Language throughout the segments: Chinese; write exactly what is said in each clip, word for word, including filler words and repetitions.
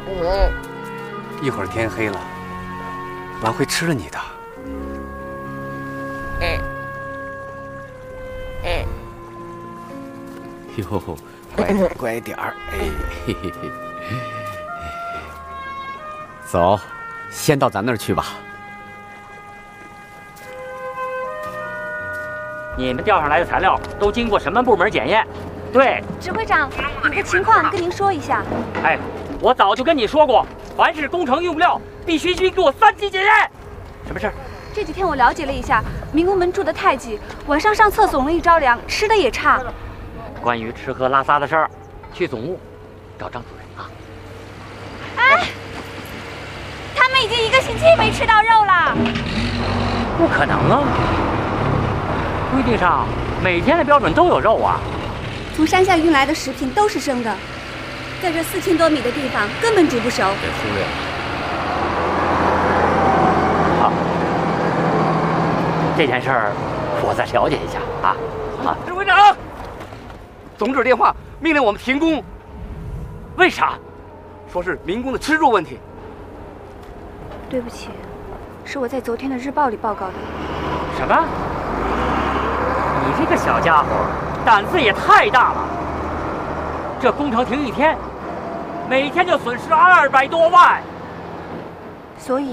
一会儿天黑了，狼会吃了你的。哟，乖乖点儿，哎，嘿嘿嘿。走，先到咱那儿去吧。 你们调上来的材料都经过什么部门检验？对， 指挥长，有个情况跟您说一下。 哎，我早就跟你说过，凡是工程用料必须经过三级检验。什么事儿？ 这几天我了解了一下，民工们住得太挤，晚上上厕所容易着凉，吃的也差。 关于吃喝拉撒的事儿，去总务找张主任啊。 哎，他们已经一个星期没吃到肉了。 不可能啊！规定上每天的标准都有肉啊。 从山下运来的食品都是生的，在这四千多米的地方根本煮不熟。 别忽略了。 好，这件事儿我再了解一下啊啊！ 指挥长，总指电话命令我们停工。 为啥？ 说是民工的吃住问题。 对不起，是我在昨天的日报里报告的。 什么？你这个小家伙，胆子也太大了！这工程停一天，每天就损失二百多万。 所以，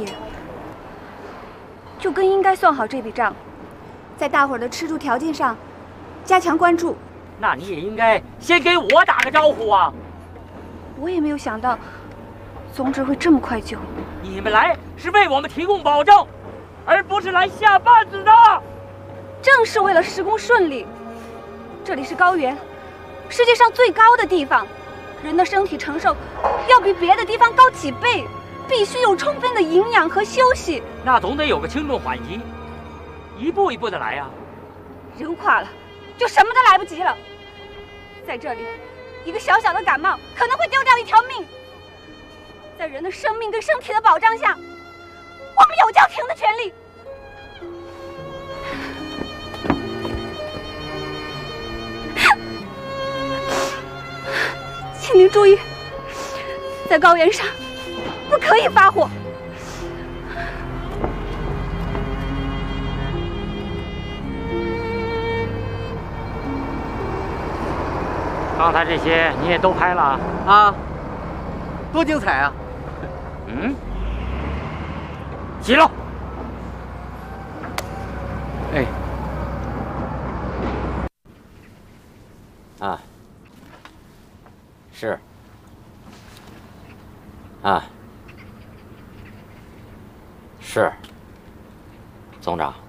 就更应该算好这笔账，在大伙儿的吃住条件上加强关注。 那你也应该先给我打个招呼啊！ 我也没有想到，总指会这么快就。 你们来是为我们提供保证，而不是来下绊子的。 正是为了施工顺利。这里是高原，世界上最高的地方，人的身体承受要比别的地方高几倍，必须有充分的营养和休息。 那总得有个轻重缓急，一步一步的来呀。 人垮了，就什么都来不及了。在这里，一个小小的感冒可能会丢掉一条命。在人的生命跟身体的保障下，我们有叫停的权利。请您注意，在高原上不可以发火。 刚才这些你也都拍了啊？多精彩啊！ 嗯，起喽！ 哎， 啊，是，啊，是，总长。